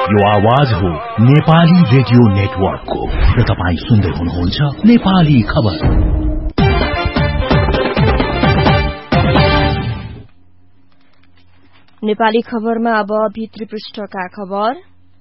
यो आवाज हो नेपाली रेडियो नेटवर्कको र तपाईं सुन्दै हुनुहुन्छ नेपाली खबर। नेपाली खबरमा अब भित्री पृष्ठका खबर।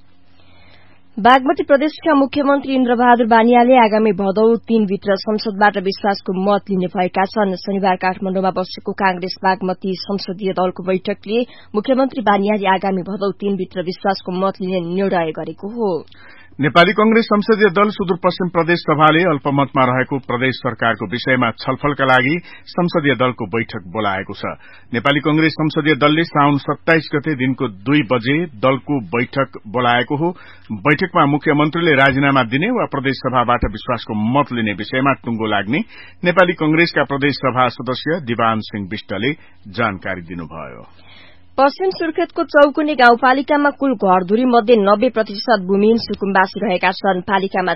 बागमती प्रदेशका मुख्यमन्त्री इन्द्रबहादुर बानियाले आगामी भदौ 3 भित्र संसदबाट विश्वासको मत लिने भएका छन्। शनिबार काठमाडौँमा बसेको कांग्रेस बागमती संसदीय दलको बैठकले मुख्यमन्त्री बानियाले आगामी भदौ 3 भित्र विश्वासको मत लिने निर्णय गरेको हो। नेपाली कंग्रेस संसदीय दल सुदूरपश्चिम प्रदेश सभाले अल्पमतमा रहेको प्रदेश सरकारको विषयमा छलफलका लागि संसदीय दलको बैठक बोलाएको छ। नेपाली कंग्रेस संसदीय दलले साउन 27 गते दिनको 2 बजे दलको बैठक बोलाएको हो। बैठकमा मुख्यमन्त्रीले राजीनामा दिने वा प्रदेश सभाबाट विश्वासको मत लिने विषयमा टुंगो लाग्ने नेपाली कंग्रेसका प्रदेश सभा सदस्य दिवान सिंह विष्टले जानकारी दिनुभयो। पश्चिम सुर्खेतको चौकुने गाउँपालिकामा कुल घरधुरी मध्ये 90% भूमिहीन सुकुम्बासी रहेका छन्। पालिकामा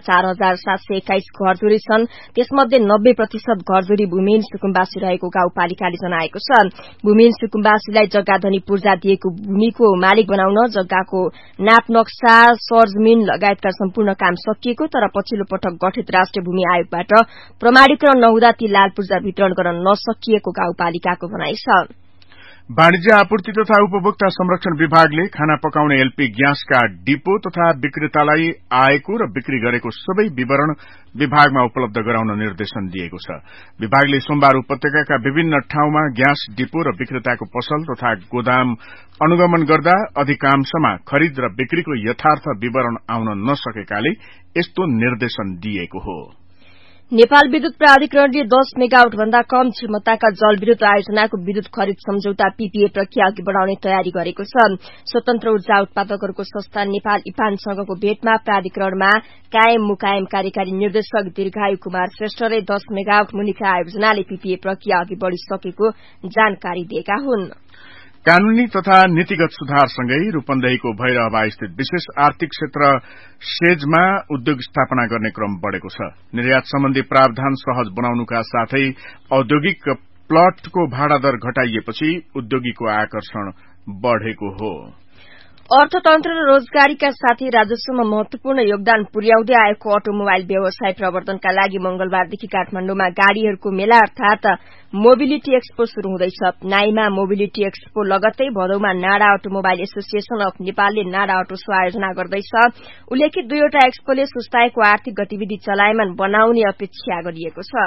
4721 घरधुरी छन्। त्यसमध्ये 90% घरधुरी भूमिहीन सुकुम्बासी रहेको गाउँपालिकाले जनाएको छ। भूमिहीन सुकुम्बासीलाई जग्गाधनी पूर्जा दिएको भूमिको मालिक बनाउन जग्गाको नाप नक्सा सरजमिन लगायतका सम्पूर्ण काम सकिएको, तर पछिल्लो पटक गठित राष्ट्रिय भूमि आयोगबाट प्रमाणीकरण नहुँदा ती लाल पूर्जा वितरण गर्न नसकिएको गाउँपालिकाको भनाइ छ। वाणिज्य आपूर्ति तथा उपभोक्ता संरक्षण विभागले खाना पकाउने एलपी ग्यासका डिपो तथा विक्रेतालाई आएको र बिक्री गरेको सबै विवरण विभागमा उपलब्ध गराउन निर्देशन दिएको छ। विभागले सोमबार उपत्यकाका विभिन्न ठाउँमा ग्यास डिपो र विक्रेताको पसल तथा गोदाम अनुगमन गर्दा अधिकांशमा खरिद र बिक्रीको यथार्थ विवरण आउन नसकेकाले यस्तो निर्देशन दिएको हो। नेपाल विद्युत प्राधिकरणले 10 मेगावाट भन्दा कम क्षमताका जलविद्युत आयोजनाको विद्युत खरिद सम्झौता पीपीए प्रक्रिया अघि बढ़ाउने तयारी गरेको छ। स्वतन्त्र ऊर्जा उत्पादकहरूको संस्था नेपाल इपानसँगको भेटमा प्राधिकरणमा कायम मुकायम कार्यकारी निर्देशक दीर्घायु कुमार श्रेष्ठले 10 मेगावाट मुनिका आयोजनाले पीपीए प्रक्रिया अघि बढ़िसकेको जानकारी दिएका हुन्। कानूनी तथा नीतिगत सुधारसँगै रूपन्देहीको भैरहवा स्थित विशेष आर्थिक क्षेत्र सेजमा उद्योग स्थापना गर्ने क्रम बढ़ेको छ। निर्यात सम्बन्धी प्रावधान सहज बनाउनुका साथै औद्योगिक प्लटको भाडा दर घटाइएपछि उद्योगीको आकर्षण बढ़ेको हो। अर्थतन्त्र र रोजगारीका साथै राजस्वमा महत्वपूर्ण योगदान पुर्याउँदै आएको अटोमोबाइल व्यवसाय प्रवर्धनका लागि मंगलबारदेखि काठमाण्डुमा गाड़ीहरूको मेला अर्थात मोबिलिटी एक्सपो शुरू हुँदैछ। नाइमा मोबिलिटी एक्सपो लगत्तै भदौमा नाडा अटोमोबाइल एसोसिएशन अफ नेपालले नाडा अटो शो आयोजना गर्दैछ। उल्लेखित 2वटा एक्सपोले सुस्ताएको आर्थिक गतिविधि चलायमान बनाउने अपेक्षा गरिएको छ।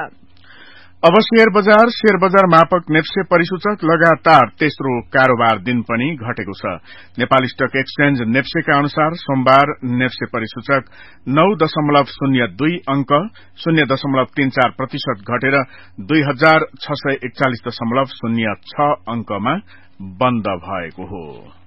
अब शेयर बजार मापक नेप्से परिसूचक लगातार तेस्रो कारोबार दिन पनि घटेको छ। नेपाल स्टक एक्सचेन्ज नेप्सेका अनुसार सोमबार नेप्से परिसूचक 9.02 अंक 0.34% घटेर 2641.06 अंकमा बन्द भएको हो।